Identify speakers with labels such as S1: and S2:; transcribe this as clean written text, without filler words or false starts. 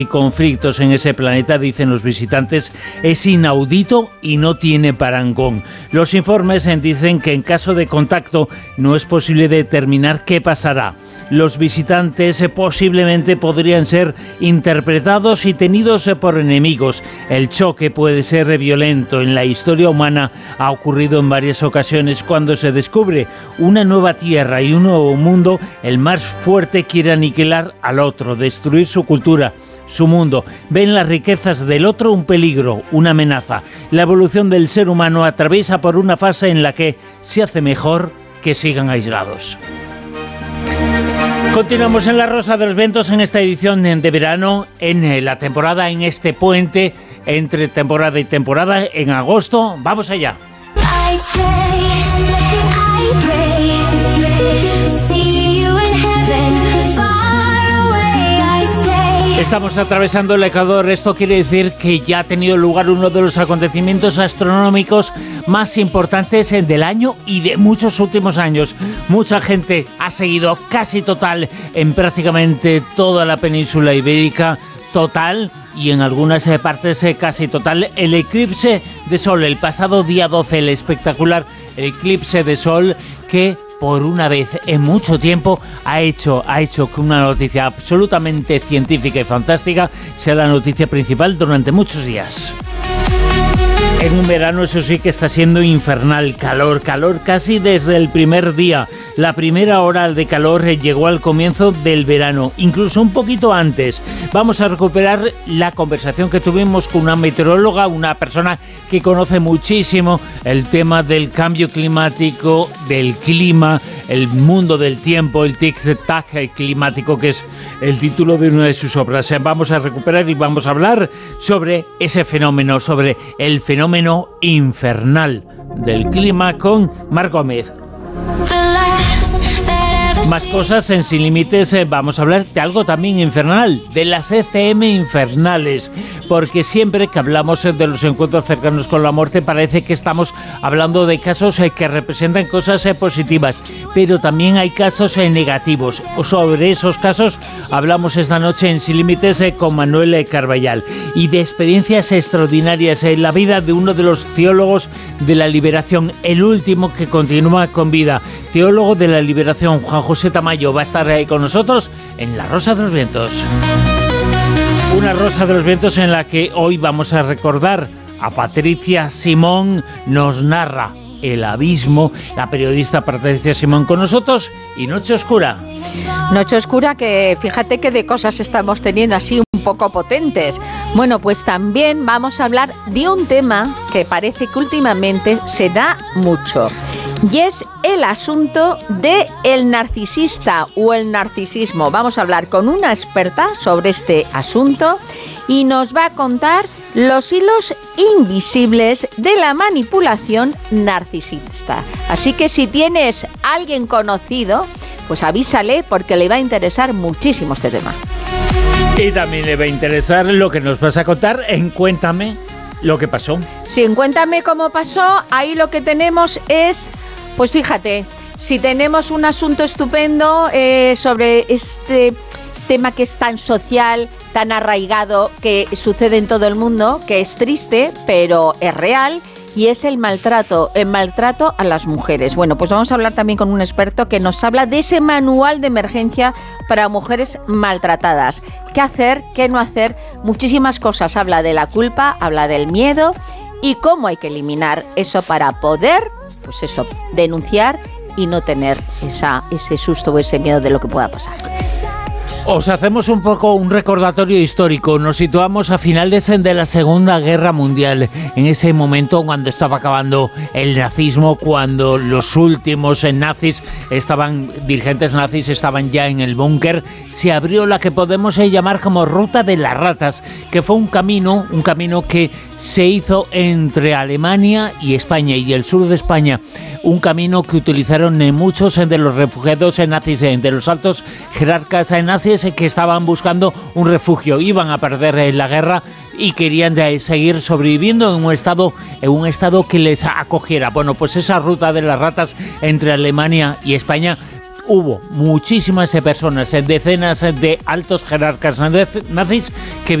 S1: conflictos en ese planeta, dicen los visitantes, es inaudito y no tiene parangón. Los informes dicen que en caso de contacto no es posible determinar qué pasará. Los visitantes posiblemente podrían ser interpretados y tenidos por enemigos. El choque puede ser violento. En la historia humana ha ocurrido en varias ocasiones. Cuando se descubre una nueva tierra y un nuevo mundo, el más fuerte quiere aniquilar al otro, destruir su cultura, su mundo. Ven las riquezas del otro un peligro, una amenaza. La evolución del ser humano atraviesa por una fase en la que se hace mejor que sigan aislados. Continuamos en La Rosa de los Vientos en esta edición de verano, en la temporada, en este puente entre temporada y temporada, en agosto. ¡Vamos allá! Estamos atravesando el Ecuador. Esto quiere decir que ya ha tenido lugar uno de los acontecimientos astronómicos más importantes del año y de muchos últimos años. Mucha gente ha seguido casi total en prácticamente toda la península ibérica, total, y en algunas partes casi total, el eclipse de sol el pasado día 12, el espectacular eclipse de sol que por una vez en mucho tiempo ha hecho que una noticia absolutamente científica y fantástica sea la noticia principal durante muchos días. En un verano, eso sí, que está siendo infernal, calor casi desde el primer día. La primera hora de calor llegó al comienzo del verano, incluso un poquito antes. Vamos a recuperar la conversación que tuvimos con una meteoróloga, una persona que conoce muchísimo el tema del cambio climático, del clima, el mundo del tiempo, el tic-tac climático, que es el título de una de sus obras. Vamos a recuperar y vamos a hablar sobre ese fenómeno, sobre el fenómeno infernal del clima con Mar Gómez. Más cosas en Sin Límites. Vamos a hablar de algo también infernal, de las ECM infernales, porque siempre que hablamos de los encuentros cercanos con la muerte parece que estamos hablando de casos que representan cosas positivas, pero también hay casos negativos. Sobre esos casos hablamos esta noche en Sin Límites con Manuel Carballal, y de experiencias extraordinarias en la vida de uno de los teólogos de la liberación, el último que continúa con vida, teólogo de la liberación, Juan José Tamayo, va a estar ahí con nosotros en La Rosa de los Vientos. Una Rosa de los Vientos en la que hoy vamos a recordar a Patricia Simón. Nos narra El Abismo, la periodista Patricia Simón con nosotros, y Noche Oscura.
S2: Noche Oscura, que fíjate que de cosas estamos teniendo así un poco potentes. Bueno, pues también vamos a hablar de un tema que parece que últimamente se da mucho, y es el asunto de el narcisista o el narcisismo. Vamos a hablar con una experta sobre este asunto y nos va a contar los hilos invisibles de la manipulación narcisista. Así que si tienes a alguien conocido, pues avísale, porque le va a interesar muchísimo este tema.
S1: Y también le va a interesar lo que nos vas a contar en Cuéntame lo que pasó.
S2: Sí, en Cuéntame cómo pasó, ahí lo que tenemos es, pues fíjate, si tenemos un asunto estupendo sobre este tema que es tan social, tan arraigado, que sucede en todo el mundo, que es triste, pero es real, y es el maltrato a las mujeres. Bueno, pues vamos a hablar también con un experto que nos habla de ese manual de emergencia para mujeres maltratadas. ¿Qué hacer? ¿Qué no hacer? Muchísimas cosas. Habla de la culpa, habla del miedo y cómo hay que eliminar eso para poder, pues eso, denunciar y no tener ese susto o ese miedo de lo que pueda pasar.
S1: Os hacemos un poco un recordatorio histórico. Nos situamos a finales de la Segunda Guerra Mundial, en ese momento cuando estaba acabando el nazismo, cuando los últimos dirigentes nazis estaban ya en el búnker. Se abrió la que podemos llamar como Ruta de las Ratas, que fue un camino que se hizo entre Alemania y España y el sur de España. Un camino que utilizaron muchos de los refugiados nazis, de los altos jerarcas nazis que estaban buscando un refugio. Iban a perder la guerra y querían seguir sobreviviendo en un estado que les acogiera. Bueno, pues esa Ruta de las Ratas entre Alemania y España hubo muchísimas personas, decenas de altos jerarcas nazis que